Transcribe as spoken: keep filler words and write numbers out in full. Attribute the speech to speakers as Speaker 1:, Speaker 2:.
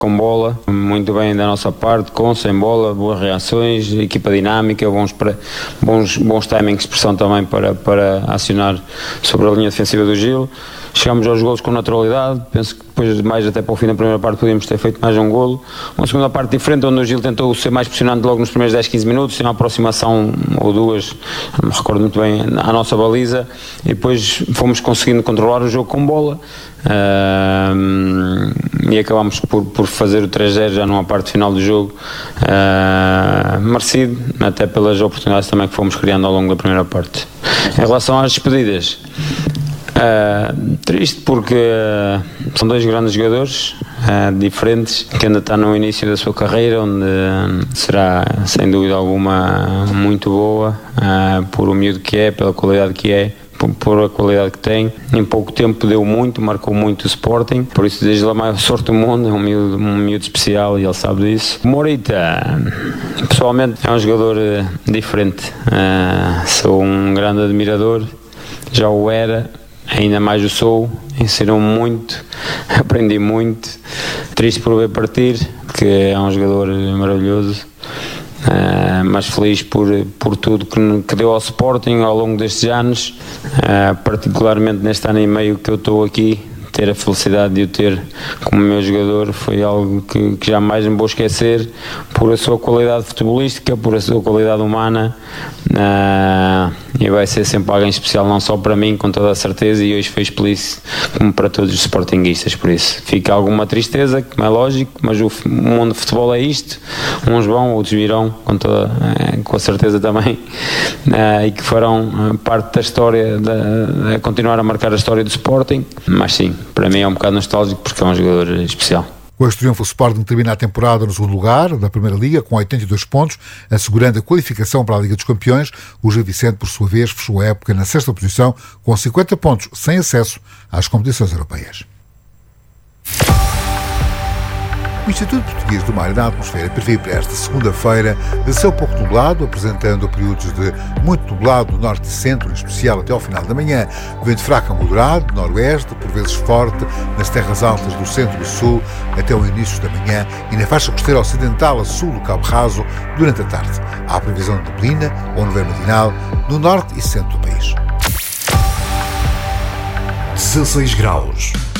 Speaker 1: com bola, muito bem da nossa parte, com, sem bola, boas reações, equipa dinâmica, bons, bons, bons timings de expressão também para, para acionar sobre a linha defensiva do Gil. Chegámos aos golos com naturalidade, penso que depois, mais até para o fim da primeira parte, podíamos ter feito mais um golo. Uma segunda parte diferente, onde o Gil tentou ser mais pressionante logo nos primeiros dez, quinze minutos, tem uma aproximação ou duas, não me recordo muito bem, à nossa baliza, e depois fomos conseguindo controlar o jogo com bola. Uh, e acabámos por, por fazer o três a zero já numa parte final do jogo, uh, merecido, até pelas oportunidades também que fomos criando ao longo da primeira parte. Em relação às despedidas, Uh, triste porque uh, são dois grandes jogadores uh, diferentes, que ainda está no início da sua carreira, onde uh, será sem dúvida alguma muito boa, uh, por o miúdo que é, pela qualidade que é, por, por a qualidade que tem. Em pouco tempo deu muito, marcou muito o Sporting, por isso desejo-lhe a maior sorte do mundo. É um miúdo, um miúdo especial e ele sabe disso. Morita, pessoalmente é um jogador uh, diferente, uh, sou um grande admirador, já o era, ainda mais o sou, ensinou muito, aprendi muito, triste por ver partir, porque é um jogador maravilhoso, uh, mas feliz por, por tudo que, que deu ao Sporting ao longo destes anos, uh, particularmente neste ano e meio que eu estou aqui. Ter a felicidade de o ter como meu jogador foi algo que, que jamais me vou esquecer, por a sua qualidade futebolística, por a sua qualidade humana, uh, e vai ser sempre alguém especial, não só para mim, com toda a certeza, e hoje foi explícito como para todos os sportinguistas. Por isso fica alguma tristeza, como é lógico, mas o, o mundo do futebol é isto, uns vão, outros virão, com, toda, uh, com a certeza também, uh, e que farão uh, parte da história, de, de continuar a marcar a história do Sporting, mas sim, para mim é um bocado nostálgico porque é um jogador especial.
Speaker 2: Com este triunfo, o Sporting termina a temporada no segundo lugar da Primeira Liga, com oitenta e dois pontos, assegurando a qualificação para a Liga dos Campeões. O Gil Vicente, por sua vez, fechou a época na sexta posição, com cinquenta pontos, sem acesso às competições europeias. O Instituto Português do Mar e da Atmosfera prevê para esta segunda-feira céu pouco nublado, apresentando períodos de muito nublado no norte e centro, em especial até ao final da manhã. Vento fraco a moderado, noroeste, por vezes forte, nas terras altas do centro e sul, até o início da manhã, e na faixa costeira ocidental a sul do Cabo Raso, durante a tarde. Há previsão de neblina ou nevoeiro matinal no norte e centro do país.
Speaker 3: dezasseis graus.